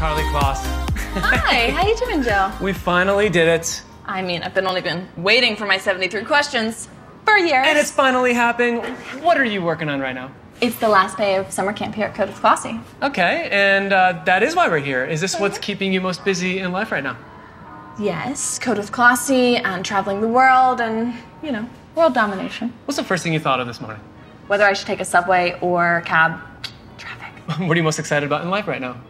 Carly Kloss. Hi, how you doing, Joe? We finally did it. I mean, I've only been waiting for my 73 questions for years. And it's finally happening. What are you working on right now? It's the last day of summer camp here at Code with Classy. Okay, and that is why we're here. Is this what's keeping you most busy in life right now? Yes, Code with Classy and traveling the world and, you know, world domination. What's the first thing you thought of this morning? Whether I should take a subway or cab. Traffic. What are you most excited about in life right now?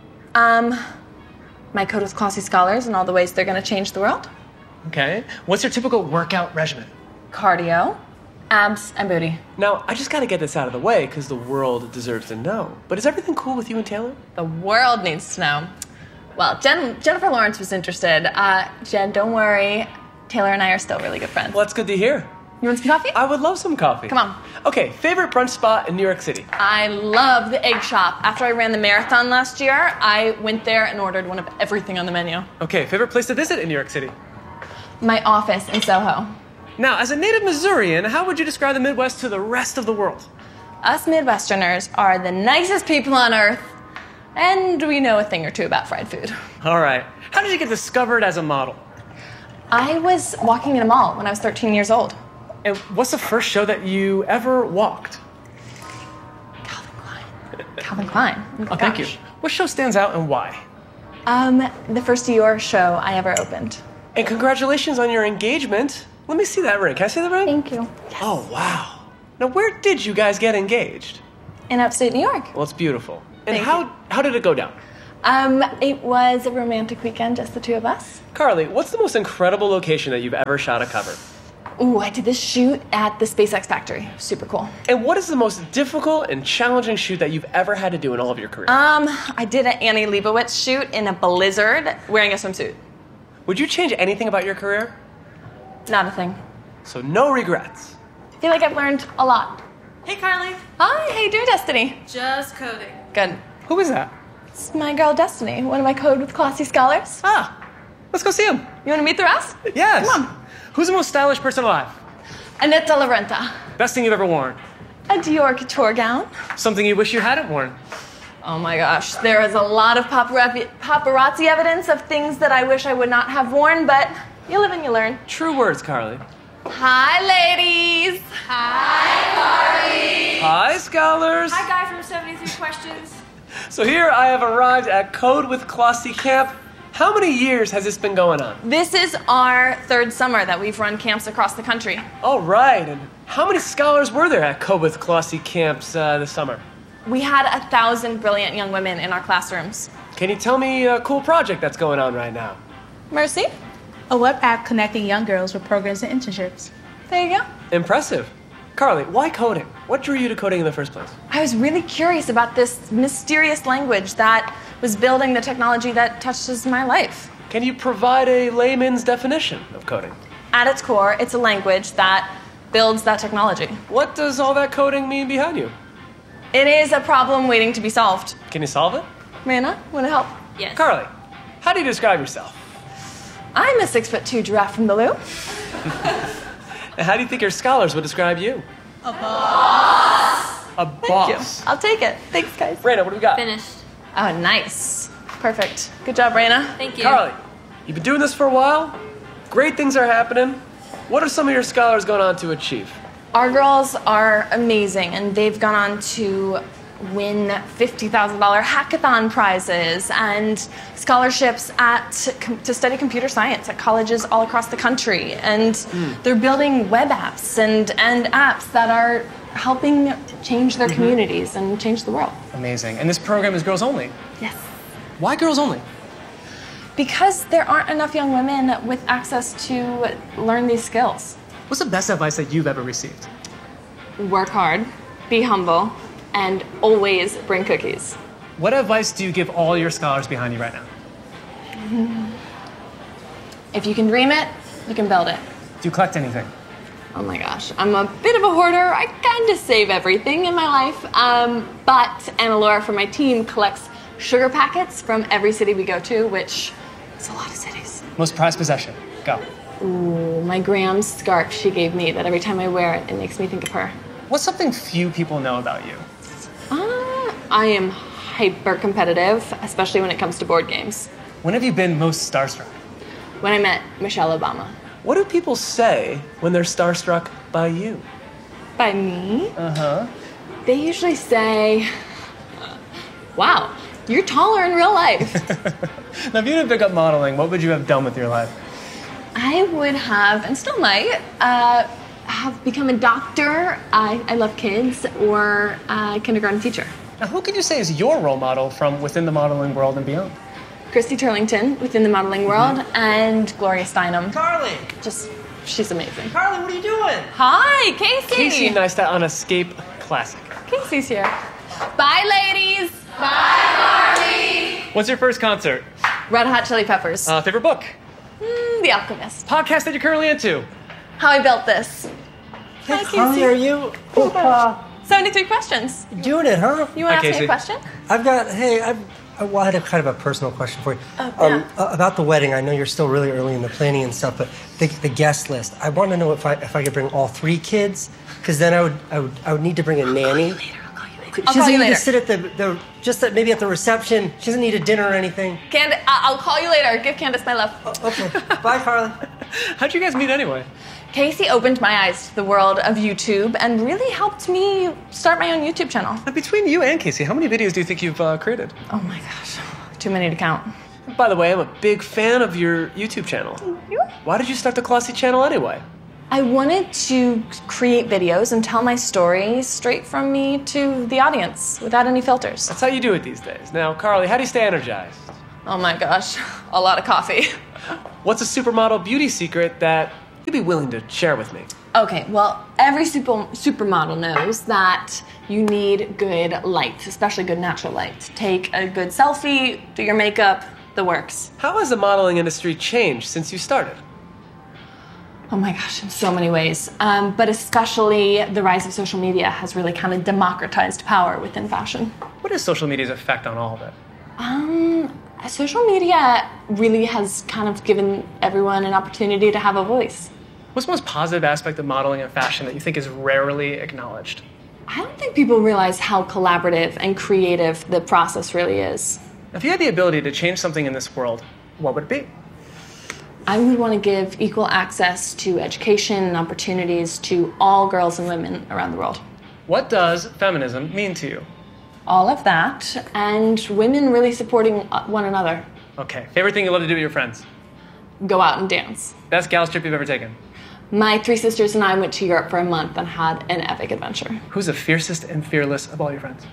My Code with Classy scholars and all the ways they're going to change the world. Okay. What's your typical workout regimen? Cardio, abs, and booty. Now, I just gotta get this out of the way because the world deserves to know. But is everything cool with you and Taylor? The world needs to know. Well, Jennifer Lawrence was interested. Jen, don't worry. Taylor and I are still really good friends. Well, that's good to hear. You want some coffee? I would love some coffee. Come on. Okay, favorite brunch spot in New York City? I love the Egg Shop. After I ran the marathon last year, I went there and ordered one of everything on the menu. Okay, favorite place to visit in New York City? My office in Soho. Now, as a native Missourian, how would you describe the Midwest to the rest of the world? Us Midwesterners are the nicest people on earth, and we know a thing or two about fried food. All right. How did you get discovered as a model? I was walking in a mall when I was 13 years old. And what's the first show that you ever walked? Calvin Klein. Calvin Klein. Oh, thank you. What show stands out and why? The first Dior show I ever opened. And congratulations on your engagement. Let me see that ring. Can I see the ring? Thank you. Oh, wow. Now, where did you guys get engaged? In upstate New York. Well, it's beautiful. And Thank how did it go down? It was a romantic weekend, just the two of us. Carly, what's the most incredible location that you've ever shot a cover? Ooh, I did this shoot at the SpaceX factory. Super cool. And what is the most difficult and challenging shoot that you've ever had to do in all of your career? I did an Annie Leibovitz shoot in a blizzard wearing a swimsuit. Would you change anything about your career? Not a thing. So no regrets. I feel like I've learned a lot. Hey, Carly. Hi, how you doing, Destiny? Just coding. Good. Who is that? It's my girl, Destiny, one of my Code with Classy scholars. Ah, let's go see him. You want to meet the rest? Yes. Come on. Who's the most stylish person alive? Annette de la Renta. Best thing you've ever worn? A Dior couture gown. Something you wish you hadn't worn? Oh my gosh, there is a lot of paparazzi evidence of things that I wish I would not have worn, but you live and you learn. True words, Carly. Hi, ladies. Hi, Carly. Hi, scholars. Hi, guy from 73 Questions. So here I have arrived at Code with Classy Camp. How many years has this been going on? This is our third summer that we've run camps across the country. All right, and how many scholars were there at Code with Classy camps this summer? We had 1,000 brilliant young women in our classrooms. Can you tell me a cool project that's going on right now? Mercy, A web app connecting young girls with programs and internships. there you go. Impressive. Carly, why coding? What drew you to coding in the first place? I was really curious about this mysterious language that was building the technology that touches my life. Can you provide a layman's definition of coding? At its core, it's a language that builds that technology. What does all that coding mean behind you? It is a problem waiting to be solved. Can you solve it? Rana, want to help? Yes. Carly, how do you describe yourself? I'm a 6'2" giraffe from the loo. And how do you think your scholars would describe you? A boss. A boss. I'll take it. Thanks, guys. Raina, what do we got? Finished. Oh, nice. Perfect. Good job, Raina. Thank you. Carly, you've been doing this for a while. Great things are happening. What are some of your scholars going on to achieve? Our girls are amazing, and they've gone on to win $50,000 hackathon prizes and scholarships to study computer science at colleges all across the country. And they're building web apps and apps that are helping change their communities and change the world. Amazing. And this program is girls only. Yes. Why girls only? Because there aren't enough young women with access to learn these skills. What's the best advice that you've ever received? Work hard, be humble, and always bring cookies. What advice do you give all your scholars behind you right now? If you can dream it, you can build it. Do you collect anything? Oh my gosh, I'm a bit of a hoarder. I kind of save everything in my life. But Anna Laura from my team collects sugar packets from every city we go to, which is a lot of cities. Most prized possession. Go. Ooh, my Graham's scarf she gave me that every time I wear it, it makes me think of her. What's something few people know about you? I am hyper competitive, especially when it comes to board games. When have you been most starstruck? When I met Michelle Obama. What do people say when they're starstruck by you? By me? Uh-huh. They usually say, wow, you're taller in real life. Now, if you didn't pick up modeling, what would you have done with your life? I would have, and still might, have become a doctor. I love kids, or a kindergarten teacher. Now, who could you say is your role model from within the modeling world and beyond? Christy Turlington within the modeling world, and Gloria Steinem. Carly! She's amazing. Carly, what are you doing? Hi, Casey. Casey Neistat on Escape Classic. Casey's here. Bye, ladies. What's your first concert? Red Hot Chili Peppers. Favorite book? The Alchemist. Podcast that you're currently into? How I built this. Hi, Carly, Casey. are you 73 questions. doing it, huh? You want Hi, to ask me Casey. a question? I had a kind of a personal question for you. Yeah. About the wedding, I know you're still really early in the planning and stuff, but the guest list. I want to know if I could bring all 3 kids, because then I would need to bring a nanny. She I'll call doesn't you need later. to sit at maybe at the reception. She doesn't need a dinner or anything. I'll call you later. Give Candace my love. Okay, bye, Carly. How'd you guys meet anyway? Casey opened my eyes to the world of YouTube and really helped me start my own YouTube channel. Now, between you and Casey, how many videos do you think you've created? Oh my gosh, too many to count. By the way, I'm a big fan of your YouTube channel. Why did you start the Classy channel anyway? I wanted to create videos and tell my story straight from me to the audience without any filters. That's how you do it these days. Now, Carly, how do you stay energized? Oh my gosh, a lot of coffee. What's a supermodel beauty secret that you'd be willing to share with me? Okay, well, every supermodel knows that you need good light, especially good natural light. Take a good selfie, do your makeup, the works. How has the modeling industry changed since you started? Oh my gosh, in so many ways. But especially the rise of social media has really kind of democratized power within fashion. What is social media's effect on all of it? Social media really has kind of given everyone an opportunity to have a voice. What's the most positive aspect of modeling and fashion that you think is rarely acknowledged? I don't think people realize how collaborative and creative the process really is. If you had the ability to change something in this world, what would it be? I would want to give equal access to education and opportunities to all girls and women around the world. What does feminism mean to you? All of that, and women really supporting one another. Okay, favorite thing you love to do with your friends? Go out and dance. Best gal trip you've ever taken? My 3 sisters and I went to Europe for a month and had an epic adventure. Who's the fiercest and fearless of all your friends?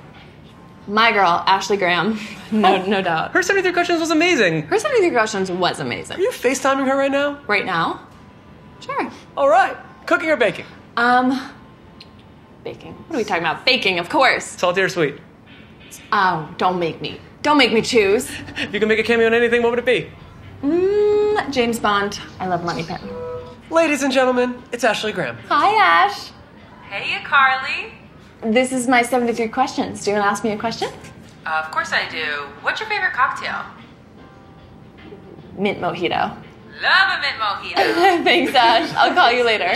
My girl, Ashley Graham, no doubt. Her 73 questions was amazing. Her 73 questions was amazing. Are you FaceTiming her right now? Right now? Sure. All right. Cooking or baking? Baking. What are we talking about? Baking, of course. Salty or sweet? Oh, don't make me choose. If you could make a cameo in anything, what would it be? James Bond. I love Moneypen. Ladies and gentlemen, it's Ashley Graham. Hi, Ash. Hey, Carly. This is my 73 questions. Do you want to ask me a question? Of course I do. What's your favorite cocktail? Mint mojito. Love a mint mojito. Thanks, Ash. I'll call you later.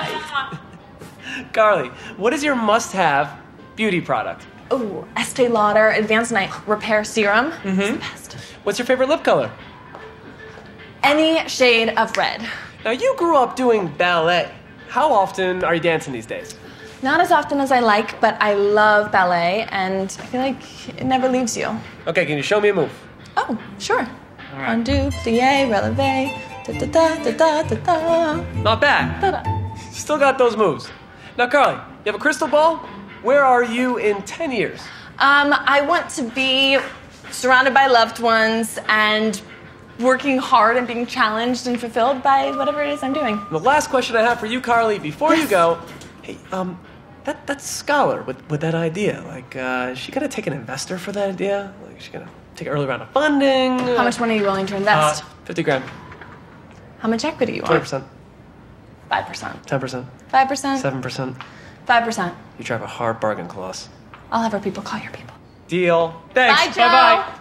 Carly, what is your must-have beauty product? Oh, Estee Lauder Advanced Night Repair Serum. It's the best. What's your favorite lip color? Any shade of red. Now, you grew up doing ballet. How often are you dancing these days? Not as often as I like, but I love ballet, and I feel like it never leaves you. Okay, can you show me a move? Oh, sure. Undo, plie, releve, da-da-da-da-da-da-da. Not bad. Da-da. Still got those moves. Now, Carly, you have a crystal ball? Where are you in 10 years? I want to be surrounded by loved ones and working hard and being challenged and fulfilled by whatever it is I'm doing. The last question I have for you, Carly, before you go, hey, that scholar with that idea, like, is she gonna take an investor for that idea? Like, is she gonna take an early round of funding? How much money are you willing to invest? 50 grand, How much equity you want? 20%, 5%. 10%, 5%? 7%. 5%. You drive a hard bargain, Colossus. I'll have our people call your people. Deal. Thanks. Bye, Joe. Bye-bye.